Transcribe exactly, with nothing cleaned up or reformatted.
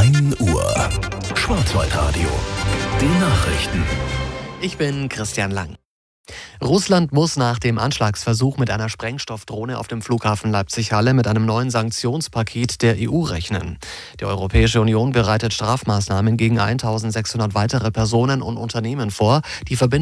ein Uhr. Schwarzwaldradio. Die Nachrichten. Ich bin Christian Lang. Russland muss nach dem Anschlagsversuch mit einer Sprengstoffdrohne auf dem Flughafen Leipzig-Halle mit einem neuen Sanktionspaket der E U rechnen. Die Europäische Union bereitet Strafmaßnahmen gegen eintausendsechshundert weitere Personen und Unternehmen vor, die Verbindungen